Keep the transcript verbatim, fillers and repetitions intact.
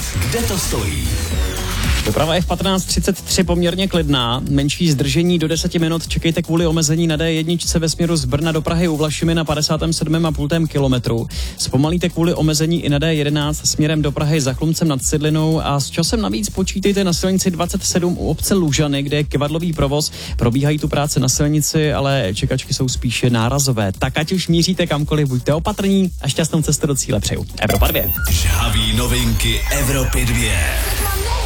Kde to stojí? Doprava je v patnáct třicet tři poměrně klidná. Menší zdržení do deseti minut čekejte kvůli omezení na dé jedna ve směru z Brna do Prahy u Vlašimi na padesát sedm a půl kilometru. Zpomalíte kvůli omezení i na dé jedenáct směrem do Prahy za Chlumcem nad Cidlinou a s časem navíc počítejte na silnici dvacet sedm u obce Lužany, kde je kivadlový provoz. Probíhají tu práce na silnici, ale čekačky jsou spíše nárazové. Tak ať už míříte kamkoliv, buďte opatrní a šťastnou cestu do cíle přeju. Evropa dvě. Žhavý novinky Evropy dvě.